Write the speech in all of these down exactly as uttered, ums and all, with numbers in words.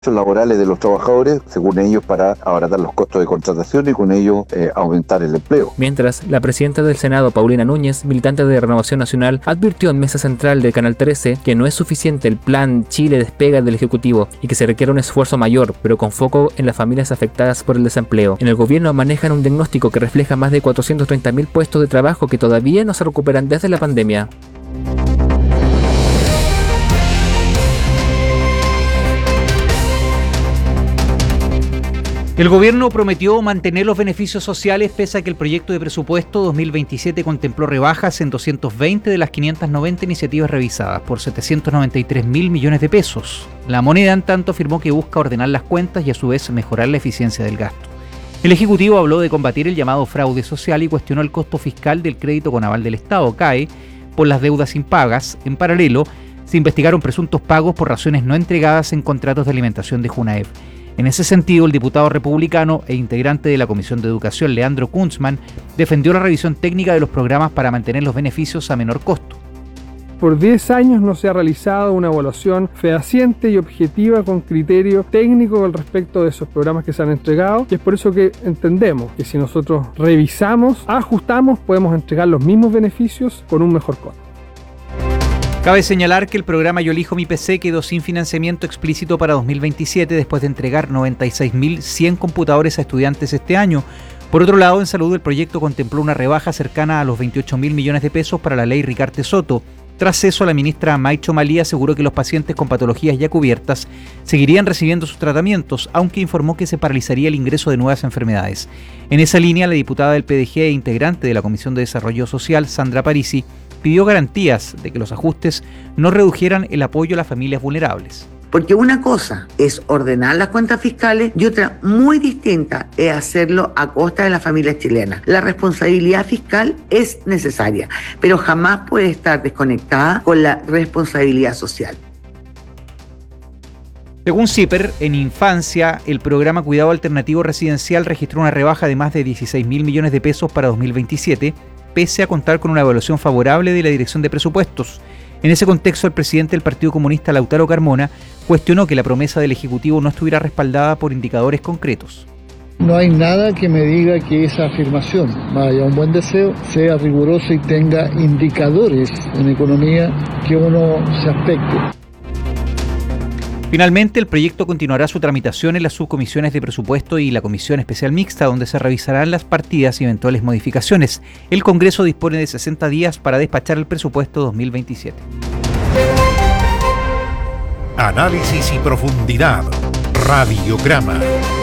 laborales de los trabajadores, según ellos, para abaratar los costos de contratación y con ello eh, aumentar el empleo. Mientras, la presidenta del Senado, Paulina Núñez, militante de Renovación Nacional, advirtió en Mesa Central de Canal trece que no es suficiente el plan Chile Despega del Ejecutivo y que se requiere un esfuerzo mayor, pero con foco en las familias afectadas por el desempleo. En el gobierno manejan un diagnóstico que refleja más de cuatrocientos treinta mil puestos de trabajo que todavía no se recuperan desde la pandemia. El gobierno prometió mantener los beneficios sociales pese a que el proyecto de presupuesto dos mil veintisiete contempló rebajas en doscientos veinte de las quinientas noventa iniciativas revisadas por setecientos noventa y tres mil millones de pesos. La moneda, en tanto, afirmó que busca ordenar las cuentas y a su vez mejorar la eficiencia del gasto. El Ejecutivo habló de combatir el llamado fraude social y cuestionó el costo fiscal del crédito con aval del Estado, C A E, por las deudas impagas. En paralelo, se investigaron presuntos pagos por razones no entregadas en contratos de alimentación de Junaev. En ese sentido, el diputado republicano e integrante de la Comisión de Educación, Leandro Kunzman, defendió la revisión técnica de los programas para mantener los beneficios a menor costo. Por diez años no se ha realizado una evaluación fehaciente y objetiva con criterio técnico al respecto de esos programas que se han entregado, y es por eso que entendemos que si nosotros revisamos, ajustamos, podemos entregar los mismos beneficios con un mejor costo. Cabe señalar que el programa Yo Elijo Mi P C quedó sin financiamiento explícito para dos mil veintisiete después de entregar noventa y seis mil cien computadores a estudiantes este año. Por otro lado, en salud, el proyecto contempló una rebaja cercana a los veintiocho mil millones de pesos para la ley Ricarte Soto. Tras eso, la ministra Maicho Malí aseguró que los pacientes con patologías ya cubiertas seguirían recibiendo sus tratamientos, aunque informó que se paralizaría el ingreso de nuevas enfermedades. En esa línea, la diputada del P D G e integrante de la Comisión de Desarrollo Social, Sandra Parisi, pidió garantías de que los ajustes no redujeran el apoyo a las familias vulnerables. Porque una cosa es ordenar las cuentas fiscales y otra muy distinta es hacerlo a costa de las familias chilenas. La responsabilidad fiscal es necesaria, pero jamás puede estar desconectada con la responsabilidad social. Según CIPER, en infancia, el programa Cuidado Alternativo Residencial registró una rebaja de más de dieciséis mil millones de pesos para dos mil veintisiete, pese a contar con una evaluación favorable de la Dirección de Presupuestos. En ese contexto, el presidente del Partido Comunista, Lautaro Carmona, cuestionó que la promesa del Ejecutivo no estuviera respaldada por indicadores concretos. No hay nada que me diga que esa afirmación, vaya un buen deseo, sea rigurosa y tenga indicadores en economía que uno se aspecte. Finalmente, el proyecto continuará su tramitación en las subcomisiones de presupuesto y la Comisión Especial Mixta, donde se revisarán las partidas y eventuales modificaciones. El Congreso dispone de sesenta días para despachar el presupuesto dos mil veintisiete. Análisis y profundidad. Radiograma.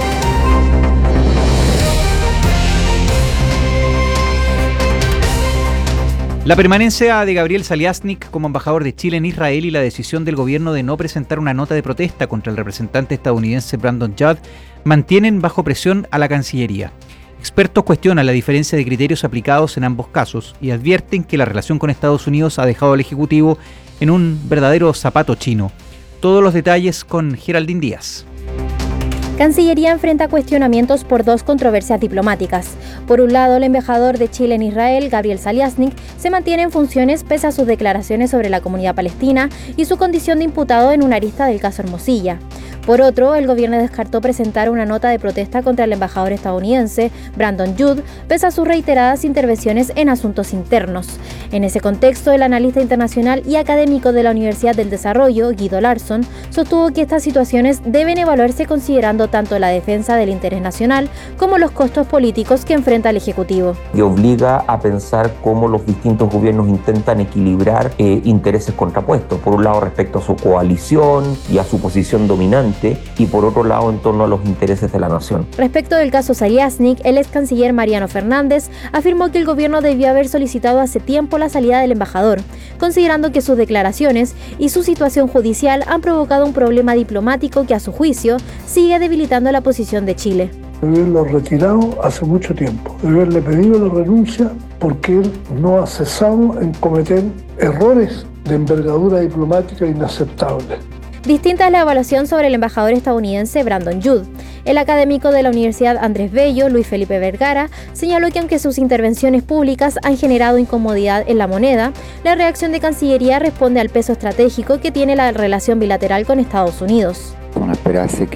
La permanencia de Gabriel Saliasnik como embajador de Chile en Israel y la decisión del gobierno de no presentar una nota de protesta contra el representante estadounidense Brandon Judd mantienen bajo presión a la Cancillería. Expertos cuestionan la diferencia de criterios aplicados en ambos casos y advierten que la relación con Estados Unidos ha dejado al Ejecutivo en un verdadero zapato chino. Todos los detalles con Geraldine Díaz. Cancillería enfrenta cuestionamientos por dos controversias diplomáticas. Por un lado, el embajador de Chile en Israel, Gabriel Saliasnik, se mantiene en funciones pese a sus declaraciones sobre la comunidad palestina y su condición de imputado en una arista del caso Hermosilla. Por otro, el gobierno descartó presentar una nota de protesta contra el embajador estadounidense, Brandon Judd, pese a sus reiteradas intervenciones en asuntos internos. En ese contexto, el analista internacional y académico de la Universidad del Desarrollo, Guido Larsson, sostuvo que estas situaciones deben evaluarse considerando tanto la defensa del interés nacional como los costos políticos que enfrenta el Ejecutivo. Y obliga a pensar cómo los distintos gobiernos intentan equilibrar eh, intereses contrapuestos. Por un lado, respecto a su coalición y a su posición dominante, y por otro lado en torno a los intereses de la nación. Respecto del caso Saliasnik, el ex canciller Mariano Fernández afirmó que el gobierno debió haber solicitado hace tiempo la salida del embajador, considerando que sus declaraciones y su situación judicial han provocado un problema diplomático que a su juicio sigue debilitando la posición de Chile. Debe haberlo retirado hace mucho tiempo, debe haberle pedido la renuncia porque él no ha cesado en cometer errores de envergadura diplomática inaceptables. Distinta es la evaluación sobre el embajador estadounidense Brandon Judd. El académico de la Universidad Andrés Bello, Luis Felipe Vergara, señaló que aunque sus intervenciones públicas han generado incomodidad en la moneda, la reacción de Cancillería responde al peso estratégico que tiene la relación bilateral con Estados Unidos. Uno esperase